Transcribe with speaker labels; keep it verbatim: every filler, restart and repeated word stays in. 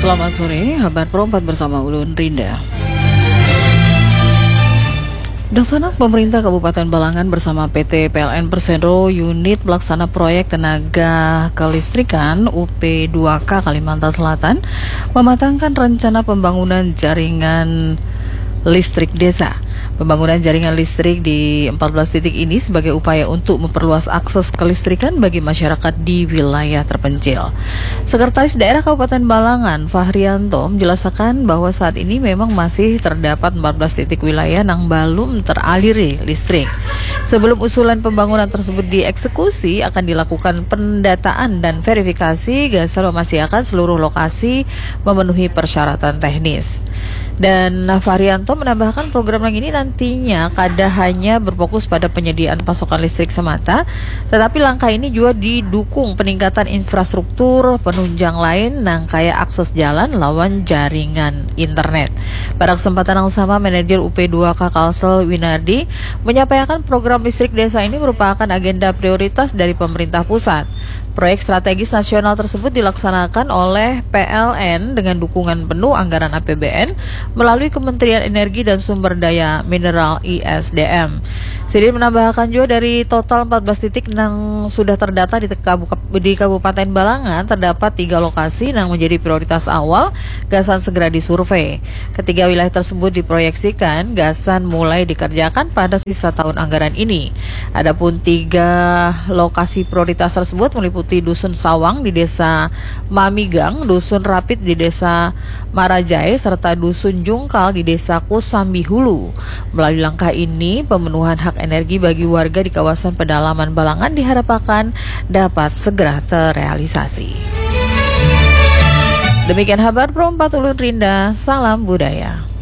Speaker 1: Selamat sore, kabar Pro empat bersama Ulun Rinda. Dasanak pemerintah Kabupaten Balangan bersama P T P L N Persero Unit Pelaksana Proyek Tenaga Kelistrikan U P dua K Kalimantan Selatan mematangkan rencana pembangunan jaringan listrik desa. Pembangunan jaringan listrik di empat belas titik ini sebagai upaya untuk memperluas akses kelistrikan bagi masyarakat di wilayah terpencil. Sekretaris Daerah Kabupaten Balangan, Fahrianto, menjelaskan bahwa saat ini memang masih terdapat empat belas titik wilayah yang belum teraliri listrik. Sebelum usulan pembangunan tersebut dieksekusi, akan dilakukan pendataan dan verifikasi Gasal memastikan seluruh lokasi memenuhi persyaratan teknis. Dan Fahrianto menambahkan program yang ini nantinya kada hanya berfokus pada penyediaan pasokan listrik semata, tetapi langkah ini juga didukung peningkatan infrastruktur penunjang lain yang kayak akses jalan lawan jaringan internet. Pada kesempatan yang sama, manajer U P dua K Kalsel Winardi menyampaikan program listrik desa ini merupakan agenda prioritas dari pemerintah pusat. Proyek strategis nasional tersebut dilaksanakan oleh P L N dengan dukungan penuh anggaran A P B N melalui Kementerian Energi dan Sumber Daya Mineral I S D M. Sidin menambahkan juga dari total empat belas titik yang sudah terdata di, di Kabupaten Balangan, terdapat tiga lokasi yang menjadi prioritas awal Gasan segera disurvei. Ketiga wilayah tersebut diproyeksikan Gasan mulai dikerjakan pada sisa tahun anggaran ini. Adapun tiga lokasi prioritas tersebut meliputi Dusun Sawang di Desa Mamigang, Dusun Rapit di Desa Marajai, serta Dusun Jungkal di Desa Kosambi Hulu. Melalui langkah ini, pemenuhan hak energi bagi warga di kawasan pedalaman Balangan diharapkan dapat segera terrealisasi. Demikian kabar Pro empat Ulun Rinda, salam budaya.